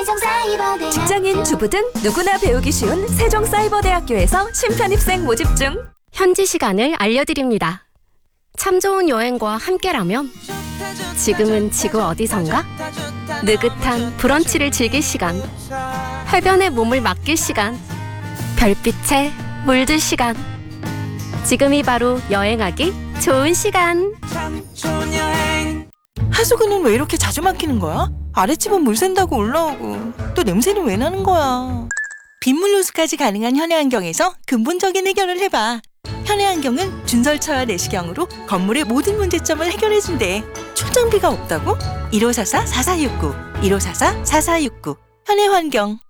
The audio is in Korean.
세종사이버대학교. 직장인, 주부든 누구나 배우기 쉬운 세종사이버대학교에서 신편입생 모집 중. 현지 시간을 알려드립니다. 참 좋은 여행과 함께라면 지금은 지구 어디선가? 느긋한 브런치를 즐길 시간, 해변에 몸을 맡길 시간, 별빛에 물들 시간. 지금이 바로 여행하기 좋은 시간. 하수구는 왜 이렇게 자주 막히는 거야? 아랫집은 물 샌다고 올라오고 또 냄새는 왜 나는 거야? 빗물 호수까지 가능한 현해환경에서 근본적인 해결을 해봐. 현해환경은 준설차와 내시경으로 건물의 모든 문제점을 해결해준대. 출장비가 없다고? 1544-4469 1544-4469 현해환경.